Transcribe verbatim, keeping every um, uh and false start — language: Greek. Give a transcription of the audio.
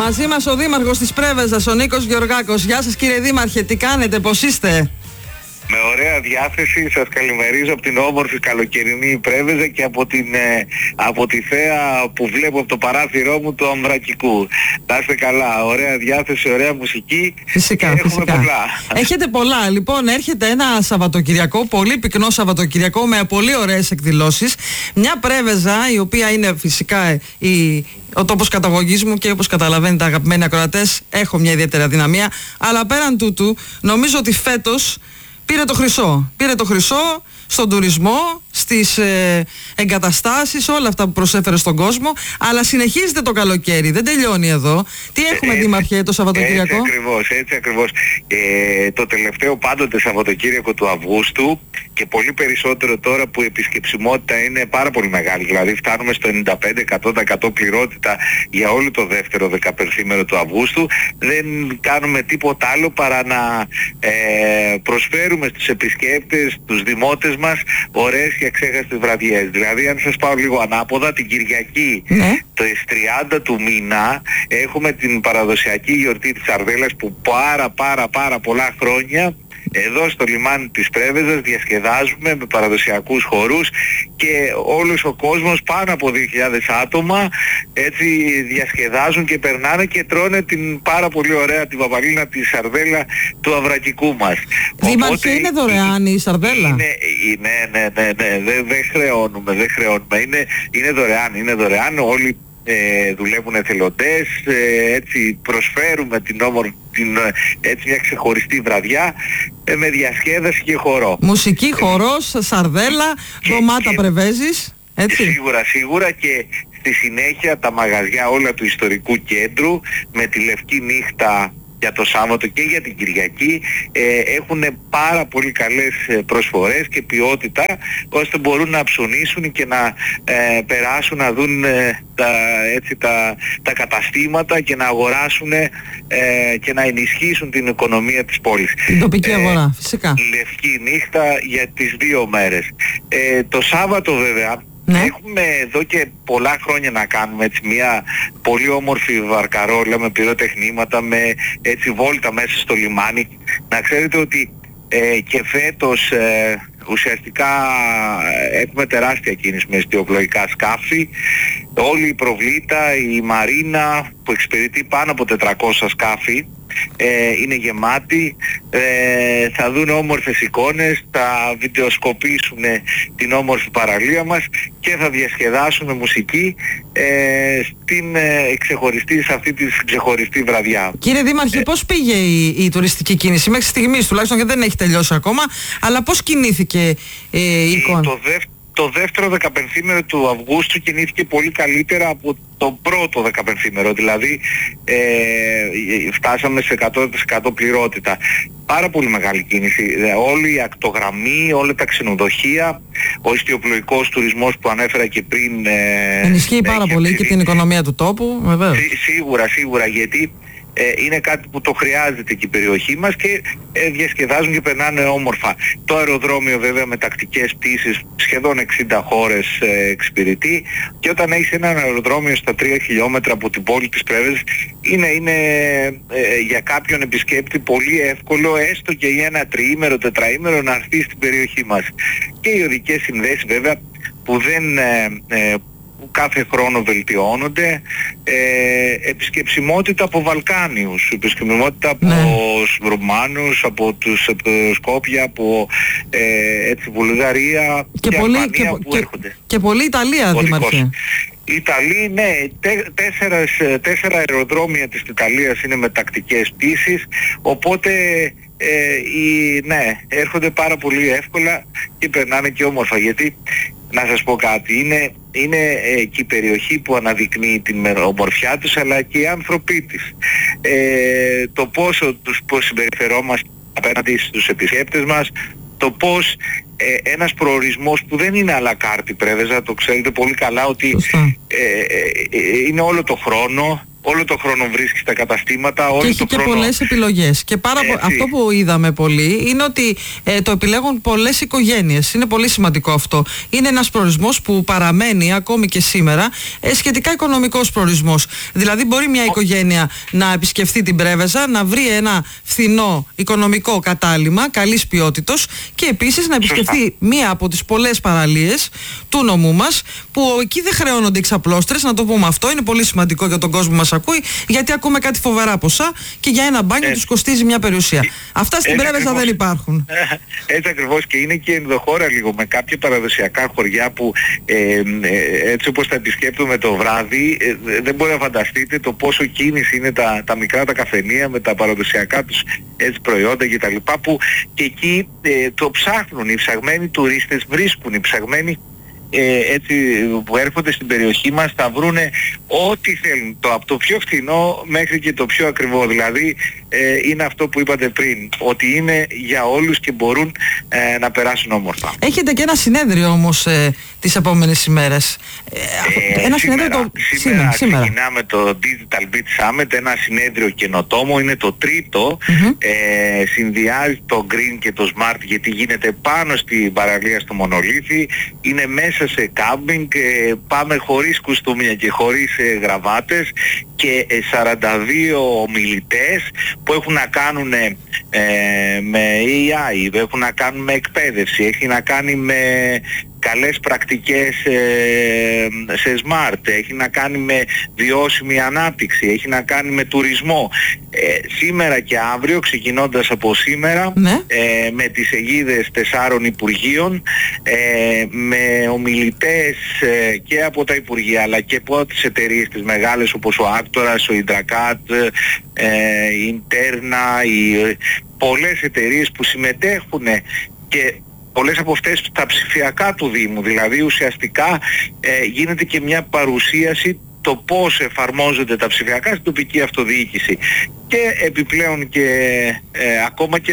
Μαζί μας ο Δήμαρχος της Πρέβεζας, ο Νίκος Γεωργάκος. Γεια σας κύριε Δήμαρχε, τι κάνετε, πώς είστε? Με ωραία διάθεση σας καλημερίζω από την όμορφη καλοκαιρινή Πρέβεζα και από, την, ε, από τη θέα που βλέπω από το παράθυρό μου του Αμβρακικού. Να είστε καλά, ωραία διάθεση, ωραία μουσική. Φυσικά, και φυσικά. Έχουμε πολλά. Έχετε πολλά. Λοιπόν, έρχεται ένα Σαββατοκυριακό, πολύ πυκνό Σαββατοκυριακό με πολύ ωραίες εκδηλώσεις. Μια Πρέβεζα η οποία είναι φυσικά η, ο τόπος καταγωγής μου και όπως καταλαβαίνετε αγαπημένοι ακροατές έχω μια ιδιαίτερη αδυναμία. Αλλά πέραν τούτου νομίζω ότι φέτος πήρε το χρυσό. Πήρε το χρυσό στον τουρισμό, στις ε, εγκαταστάσεις, όλα αυτά που προσέφερε στον κόσμο. Αλλά συνεχίζεται το καλοκαίρι, δεν τελειώνει εδώ. Τι έχουμε, έτσι, Δήμαρχε, το Σαββατοκύριακο? Έτσι ακριβώς, έτσι ακριβώς. Ε, το τελευταίο πάντοτε Σαββατοκύριακο του Αυγούστου και πολύ περισσότερο τώρα που η επισκεψιμότητα είναι πάρα πολύ μεγάλη. Δηλαδή φτάνουμε στο ενενήντα πέντε τοις εκατό πληρότητα για όλο το δεύτερο δεκαπενθήμερο του Αυγούστου. Δεν κάνουμε τίποτα άλλο παρά να ε, προσφέρουμε στους επισκέπτες, τους δημότες μας, ωραίες και αξέχαστες βραδιές. Δηλαδή, αν σας πάω λίγο ανάποδα, την Κυριακή, ναι. το τριάντα του μήνα, έχουμε την παραδοσιακή γιορτή της Σαρδέλας που πάρα πάρα πάρα πολλά χρόνια εδώ στο λιμάνι της Πρέβεζας διασκεδάζουμε με παραδοσιακούς χορούς και όλος ο κόσμος, πάνω από δύο χιλιάδες άτομα, έτσι διασκεδάζουν και περνάνε και τρώνε την πάρα πολύ ωραία την παπαλίνα τη Σαρδέλα του Αυρακικού μας. Δήμαρχε, είναι δωρεάν η Σαρδέλα? Είναι, ναι, ναι, ναι, ναι, δεν δε χρεώνουμε, δεν χρεώνουμε. Είναι, είναι δωρεάν, είναι δωρεάν. Όλοι Ε, δουλεύουν εθελοντές, ε, έτσι προσφέρουμε την όμορφη, την, έτσι μια ξεχωριστή βραδιά ε, με διασκέδαση και χορό. Μουσική, χορός, Σαρδέλα, ντομάτα Πρεβέζης, έτσι. Σίγουρα, σίγουρα και στη συνέχεια τα μαγαζιά όλα του ιστορικού κέντρου με τη Λευκή Νύχτα για το Σάββατο και για την Κυριακή ε, έχουν πάρα πολύ καλές προσφορές και ποιότητα ώστε μπορούν να ψωνίσουν και να ε, περάσουν να δουν ε, τα, έτσι, τα, τα καταστήματα και να αγοράσουν ε, και να ενισχύσουν την οικονομία της πόλης. Την τοπική αγορά, ε, φυσικά. Λευκή Νύχτα για τις δύο μέρες. Ε, το Σάββατο βέβαια ναι. Έχουμε εδώ και πολλά χρόνια να κάνουμε έτσι μια πολύ όμορφη βαρκαρόλα με πυροτεχνήματα, με έτσι βόλτα μέσα στο λιμάνι. Να ξέρετε ότι ε, και φέτος ε, ουσιαστικά έχουμε τεράστια κίνηση με εστιοπλοϊκά σκάφη. Όλη η προβλήτα, η μαρίνα που εξυπηρετεί πάνω από τετρακόσια σκάφη ε, είναι γεμάτη, ε, θα δουν όμορφες εικόνες, θα βιντεοσκοπήσουν την όμορφη παραλία μας και θα διασκεδάσουν μουσική ε, στην ε, ξεχωριστή, σε αυτή τη ξεχωριστή βραδιά. Κύριε Δήμαρχε, ε, πώς πήγε η, η τουριστική κίνηση μέχρι στιγμής, τουλάχιστον, γιατί δεν έχει τελειώσει ακόμα, αλλά πώς κινήθηκε ε, η εικόνα? Το δεύτερο Το δεύτερο δεκαπενθήμερο του Αυγούστου κινήθηκε πολύ καλύτερα από το πρώτο δεκαπενθήμερο, δηλαδή ε, φτάσαμε σε εκατό τοις εκατό πληρότητα. Πάρα πολύ μεγάλη κίνηση. Όλη η ακτογραμμή, όλα τα ξενοδοχεία, ο ιστιοπλοϊκός τουρισμός που ανέφερα και πριν. Ε, ενισχύει πάρα πολύ αυξηθεί και την οικονομία του τόπου, βεβαίως. Σί, σίγουρα, σίγουρα, γιατί Ε, είναι κάτι που το χρειάζεται και η περιοχή μας και ε, διασκεδάζουν και περνάνε όμορφα. Το αεροδρόμιο βέβαια με τακτικές πτήσεις σχεδόν εξήντα χώρες ε, εξυπηρετεί και όταν έχεις ένα αεροδρόμιο στα τρία χιλιόμετρα από την πόλη της Πρέβεζας είναι, είναι ε, για κάποιον επισκέπτη πολύ εύκολο έστω και για ένα τριήμερο, τετραήμερο να έρθει στην περιοχή μας. Και οι οδικές συνδέσεις βέβαια που δεν ε, ε, που κάθε χρόνο βελτιώνονται, ε, επισκεψιμότητα από Βαλκάνιους, επισκεψιμότητα από ναι. Ρουμάνους, από τους από Σκόπια, από ε, έτσι, Βουλγαρία και, και πολύ, Αλβανία που και, έρχονται. Και πολύ Ιταλία, Δήμαρχε. Η Ιταλία, ναι, τέ, τέσσερα, τέσσερα αεροδρόμια της Ιταλίας είναι με τακτικές πτήσεις, οπότε ε, οι, ναι, έρχονται πάρα πολύ εύκολα και περνάνε και όμορφα, γιατί να σας πω κάτι, είναι, είναι ε, και η περιοχή που αναδεικνύει την ομορφιά τους αλλά και οι άνθρωποι της. Ε, το πόσο τους πώς συμπεριφερόμαστε απέναντι στους επισκέπτες μας, το πώς ε, ένας προορισμός που δεν είναι à la carte η Πρέβεζα, το ξέρετε πολύ καλά ότι ε, ε, ε, είναι όλο το χρόνο, όλο το χρόνο βρίσκει στα καταστήματα, όλο και έχει το και χρόνο... πολλές επιλογές. Και πάρα πο... αυτό που είδαμε πολύ είναι ότι ε, το επιλέγουν πολλές οικογένειες. Είναι πολύ σημαντικό αυτό. Είναι ένας προορισμός που παραμένει ακόμη και σήμερα ε, σχετικά οικονομικός προορισμός. Δηλαδή μπορεί μια οικογένεια να επισκεφθεί την Πρέβεζα, να βρει ένα φθηνό οικονομικό κατάλημα καλής ποιότητος και επίσης να επισκεφθεί Σωστά. μία από τις πολλές παραλίες του νομού μας, που εκεί δεν χρεώνονται εξαπλώστρες, να το πούμε αυτό, είναι πολύ σημαντικό για τον κόσμο που μας ακούει, γιατί ακούμε κάτι φοβερά ποσά και για ένα μπάνιο ε, τους κοστίζει μια περιουσία. Ε, Αυτά στην Πρέβεζα δεν υπάρχουν. Έτσι ακριβώς, και είναι και ενδοχώρα λίγο με κάποια παραδοσιακά χωριά που ε, ε, έτσι όπως τα επισκέπτομαι το βράδυ, ε, δεν μπορεί να φανταστείτε το πόσο κίνηση είναι τα, τα μικρά τα καφενεία με τα παραδοσιακά τους έτσι, προϊόντα κτλ. Που και εκεί ε, το ψάχνουν, οι ψαγμένοι τουρίστες βρίσκουν, οι ψαγμένοι Ε, έτσι που έρχονται στην περιοχή μας θα βρούνε ό,τι θέλουν, το, από το πιο φθηνό μέχρι και το πιο ακριβό. Δηλαδή ε, είναι αυτό που είπατε πριν, ότι είναι για όλους και μπορούν ε, να περάσουν όμορφα. Έχετε και ένα συνέδριο όμως ε, τις επόμενες ημέρες. Ε, ένα σήμερα, συνέδριο το... σήμερα, σήμερα ξεκινάμε το Digital Beach Summit, ένα συνέδριο καινοτόμο, είναι το τρίτο, mm-hmm. ε, συνδυάζει το Green και το Smart, γιατί γίνεται πάνω στην παραλία στο Μονολίθι, είναι μέσα σε κάμπινγκ, ε, πάμε χωρίς κουστούμια και χωρίς ε, γραβάτες και ε, σαράντα δύο ομιλητές που έχουν να κάνουν ε, με έι άι, έχουν να κάνουν με εκπαίδευση, έχει να κάνει με καλές πρακτικές ε, σε smart, έχει να κάνει με βιώσιμη ανάπτυξη, έχει να κάνει με τουρισμό. Ε, σήμερα και αύριο, ξεκινώντας από σήμερα, ναι. ε, με τις αιγίδες τεσσάρων υπουργείων, ε, με ομιλητές ε, και από τα υπουργεία αλλά και από τις εταιρείες τις μεγάλες όπως ο Άκτορας, ο Ιντρακάτ, ε, η Ιντερνα, οι, πολλές εταιρείες που συμμετέχουν και πολλές από αυτές τα ψηφιακά του Δήμου, δηλαδή ουσιαστικά ε, γίνεται και μια παρουσίαση το πώς εφαρμόζονται τα ψηφιακά στην τοπική αυτοδιοίκηση. Και επιπλέον και ε, ακόμα και